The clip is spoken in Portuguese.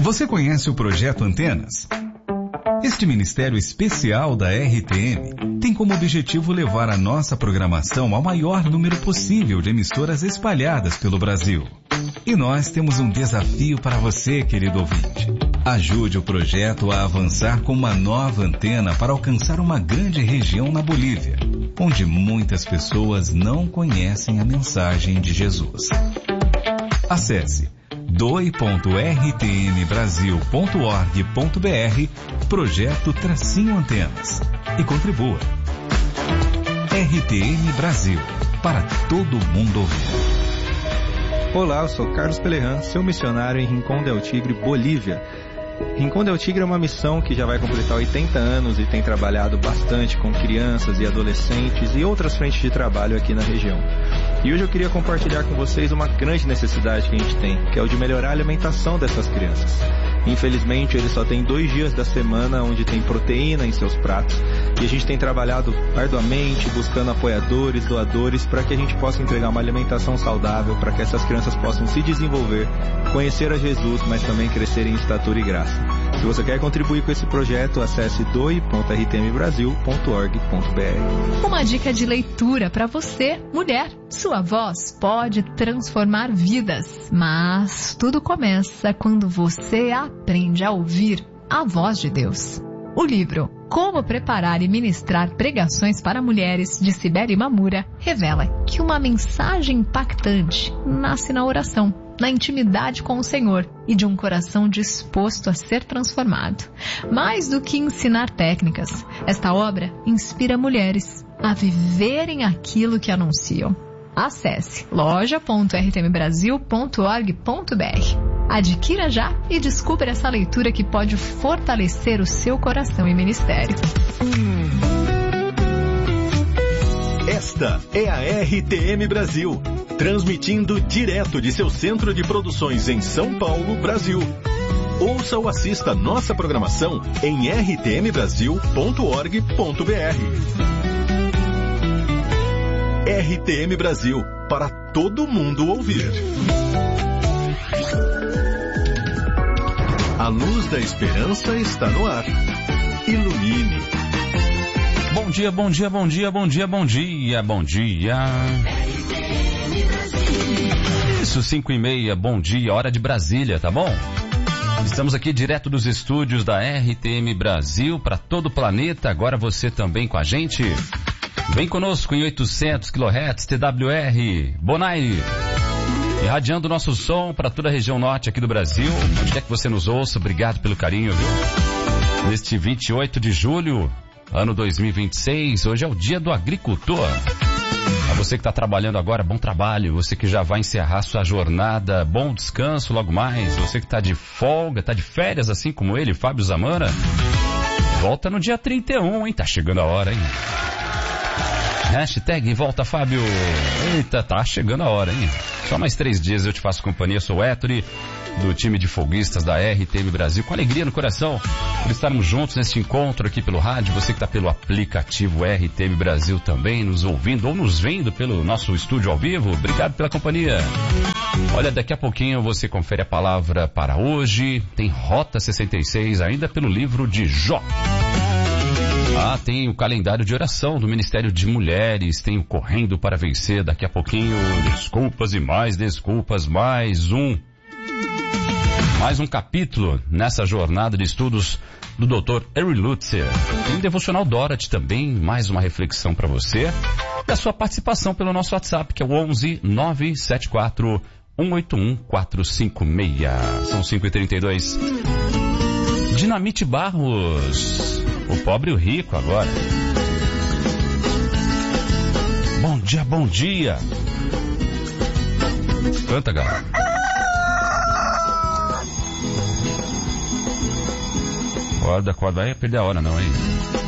Você conhece o Projeto Antenas? Este ministério especial da RTM tem como objetivo levar a nossa programação ao maior número possível de emissoras espalhadas pelo Brasil. E nós temos um desafio para você, querido ouvinte. Ajude o projeto a avançar com uma nova antena para alcançar uma grande região na Bolívia, onde muitas pessoas não conhecem a mensagem de Jesus. Acesse doi.rtmbrasil.org.br Projeto-Antenas e contribua. RTM Brasil, para todo mundo ouvir. Olá, eu sou Carlos Pelerran, seu missionário em Rincón del Tigre, Bolívia. Rincón del Tigre é uma missão que já vai completar 80 anos e tem trabalhado bastante com crianças e adolescentes e outras frentes de trabalho aqui na região. E hoje eu queria compartilhar com vocês uma grande necessidade que a gente tem, que é o de melhorar a alimentação dessas crianças. Infelizmente, eles só têm 2 dias da semana onde tem proteína em seus pratos. E a gente tem trabalhado arduamente, buscando apoiadores, doadores, para que a gente possa entregar uma alimentação saudável, para que essas crianças possam se desenvolver, conhecer a Jesus, mas também crescer em estatura e graça. Se você quer contribuir com esse projeto, acesse doi.rtmbrasil.org.br. Uma dica de leitura para você, mulher. Sua voz pode transformar vidas, mas tudo começa quando você aprende a ouvir a voz de Deus. O livro Como Preparar e Ministrar Pregações para Mulheres, de Cibele Mamura, revela que uma mensagem impactante nasce na oração, na intimidade com o Senhor e de um coração disposto a ser transformado. Mais do que ensinar técnicas, esta obra inspira mulheres a viverem aquilo que anunciam. Acesse loja.rtmbrasil.org.br. Adquira já e descubra essa leitura que pode fortalecer o seu coração e ministério. Esta é a RTM Brasil, transmitindo direto de seu centro de produções em São Paulo, Brasil. Ouça ou assista nossa programação em rtmbrasil.org.br. RTM Brasil, para todo mundo ouvir. A luz da esperança está no ar. Ilumine. Bom dia, bom dia, bom dia, bom dia, bom dia, bom dia. Isso, 5:30, bom dia, hora de Brasília, tá bom? Estamos aqui direto dos estúdios da RTM Brasil para todo o planeta, agora você também com a gente. Vem conosco em 800 kHz TWR, Bonai, irradiando nosso som para toda a região norte aqui do Brasil. Onde quer que você nos ouça, obrigado pelo carinho, viu? Neste 28 de julho, ano 2026, hoje é o Dia do Agricultor. A você que está trabalhando agora, bom trabalho. Você que já vai encerrar sua jornada, bom descanso logo mais. Você que está de folga, está de férias assim como ele, Fábio Zamora, volta no dia 31, hein? Tá chegando a hora, hein? Hashtag volta Fábio. Eita, tá chegando a hora, hein? Só mais 3 dias eu te faço companhia. Eu sou o Ettore, do time de folguistas da RTM Brasil, com alegria no coração por estarmos juntos nesse encontro aqui pelo rádio. Você que está pelo aplicativo RTM Brasil também, nos ouvindo ou nos vendo pelo nosso estúdio ao vivo, obrigado pela companhia. Olha, daqui a pouquinho você confere a palavra para hoje. Tem Rota 66 ainda pelo livro de Jó. Tem o calendário de oração do Ministério de Mulheres, tem o Correndo para Vencer, daqui a pouquinho, desculpas e mais desculpas, mais um capítulo nessa jornada de estudos do Dr. Henry Lutzer. Tem o Devocional Dorothy também, mais uma reflexão para você. E a sua participação pelo nosso WhatsApp, que é o 11 974 181 456. São 5h32. Dinamite Barros, o pobre e o rico agora. Bom dia, bom dia. Canta, galera. Acorda, vai perder a hora não, hein?